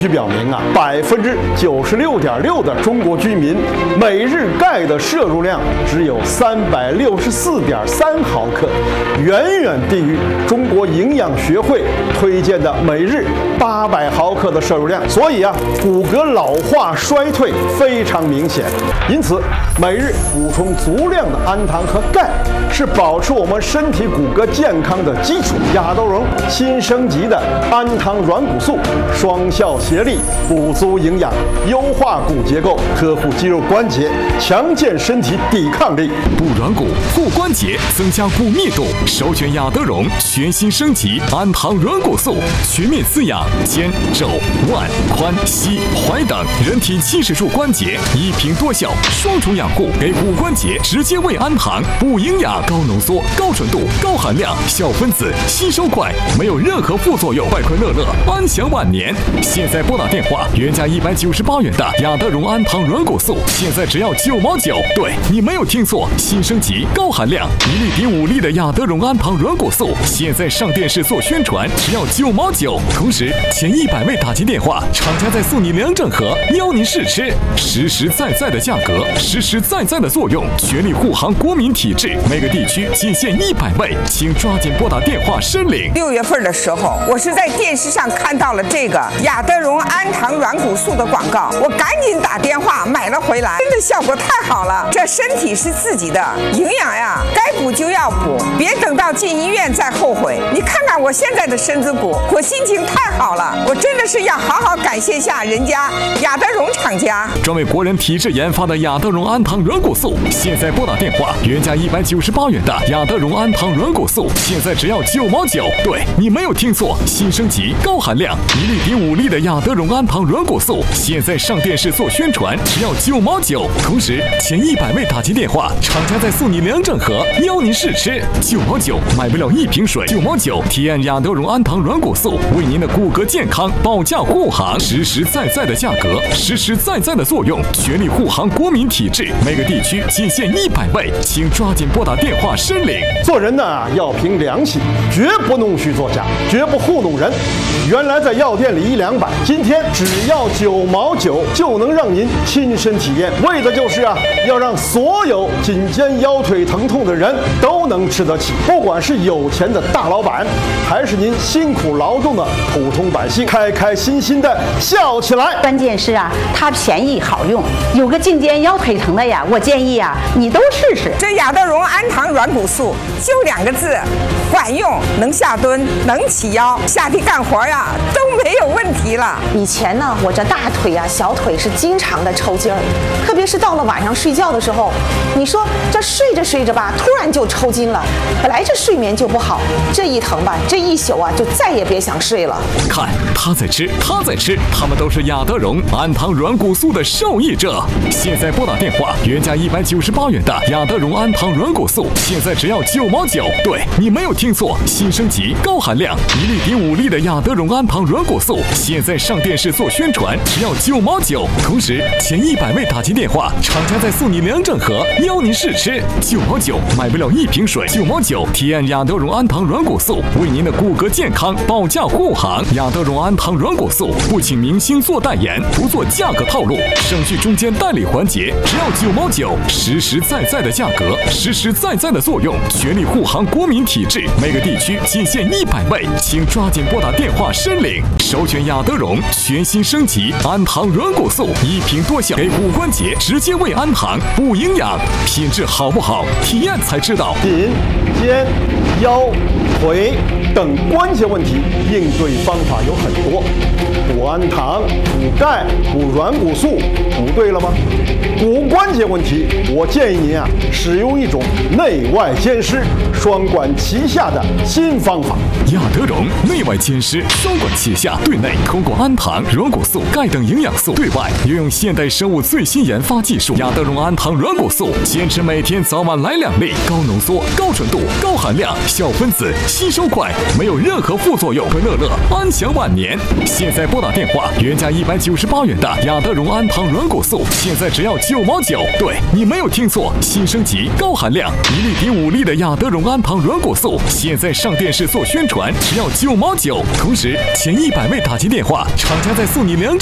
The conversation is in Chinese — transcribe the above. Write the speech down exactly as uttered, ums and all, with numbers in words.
据表明啊，百分之九十六点六的中国居民每日钙的摄入量只有三百六十四点三毫克，远远低于中国营养学会推荐的每日八百毫克的摄入量。所以啊，骨骼老化衰退非常明显。因此，每日补充足量的氨糖和钙是保持我们身体骨骼健康的基础。亚豆蓉新升级的氨糖软骨素双效协力，补足营养，优化骨结构，呵护肌肉关节，强健身体抵抗力， 补软骨、护关节，增加骨密度。首选亚德荣全新升级氨糖软骨素，全面滋养肩、肘、腕、髋、膝、踝等人体七十处关节，一瓶多效，双重养护，给骨关节直接喂氨糖，补营养，高浓缩、高纯度、高含量，小分子，吸收快，没有任何副作用，快快乐乐，安享晚年。现在拨打电话，原价一百九十八元的亚德荣氨糖软骨素，现在只要九毛九。对，你没有听错，新升级高含量一粒抵五粒的亚德荣氨糖软骨素，现在上电视做宣传，只要九毛九。同时，前一百位打进电话，厂家再送你两整盒，邀您试吃，实实在在的价格，实实在在的作用，全力护航国民体质。每个地区仅限一百位，请抓紧拨打电话申领。 六月份的时候，我是在电视上看到了这个亚德荣氨糖软骨素的广告，我赶紧打电话买了回来，真的效果太好了。这身体是自己的，营养呀，该补就要补，别等到进医院再后悔。你看看我现在的身子骨，我心情太好了，我真的是要好好感谢下人家亚德荣厂家， 专为国人体质研发的亚德荣氨糖软骨素。现在拨打电话，原价一百九十八元的亚德荣氨糖软骨素，现在只要九毛九。对，你没有听错，新升级高含量一粒抵五粒的亚德荣氨糖软骨素，现在上电视做宣传，只要九毛九。同时，前一百位打进电话，厂家再送你两整盒，邀您试吃。九毛九买不了一瓶水，九毛九体验亚德荣氨糖软骨素，为您的骨骼健康保驾护航，实实在在的价格，实实在在的作用，全力护航国民体质。每个地区仅限一百位，请抓紧拨打电话申领。 做人呢要凭良心，绝不弄虚作假，绝不糊弄人。原来在药店里一两百，今天只要九毛九就能让您亲身体验，为的就是啊，要让所有颈肩腰腿疼痛的人都能吃得起。不管是有钱的大老板，还是您辛苦劳动的普通百姓，开开心心的笑起来。 关键是啊，它便宜好用，有个颈肩腰腿疼的呀，我建议啊，你都试试。 这亚德荣氨糖软骨素就两个字，管用，能下蹲，能起腰，下地干活呀都没有问题了。 以前呢，我这大腿啊、小腿是经常的抽筋儿，特别是到了晚上睡觉的时候，你说这睡着睡着吧，突然就抽筋了。本来这睡眠就不好，这一疼吧，这一宿啊就再也别想睡了。 看他在吃，他在吃，他们都是亚德荣氨糖软骨素的受益者。现在拨打电话，原价一百九十八元的亚德荣氨糖软骨素，现在只要九毛九。对，你没有听错，新升级高含量一粒抵五粒的亚德荣氨糖软骨素，现在上电视做宣传，只要九毛九。同时，前一百位打进电话，厂家再送你两整盒，邀您试吃。九毛九买不了一瓶水，九毛九体验亚德荣氨糖软骨素，为您的骨骼健康保驾护航。亚德荣氨糖软骨素不请明星做代言，不做价格套路，省去中间代理环节，只要九毛九，实实在在的价格，实实在在的作用，全力护航国民体质。每个地区仅限一百位，请抓紧拨打电话申领。首选亚德荣全新升级氨糖软骨素，一瓶多效，给骨关节直接喂氨糖，补营养，品质好不好，体验才知道。 颈、肩、腰、腿等关节问题应对方法有很多，补氨糖、补钙、补软骨素，补对了吗？骨关节问题，我建议您啊，使用一种内外兼施、双管齐下的新方法。 亚德荣内外兼施，双管齐下，对内通过氨糖、软骨素、钙等营养素，对外又用现代生物最新研发技术。亚德荣氨糖软骨素，坚持每天早晚来两粒，高浓缩、高纯度、高含量，小分子，吸收快，没有任何副作用，快乐乐，安享晚年。现在拨打电话，原价一百九十八元的亚德荣氨糖软骨素，现在只要九毛九。对，你没有听错，新升级高含量一粒抵五粒的亚德荣氨糖软骨素，现在上电视做宣传。 管只要九毛九，同时前一百位打击电话，厂家再送你两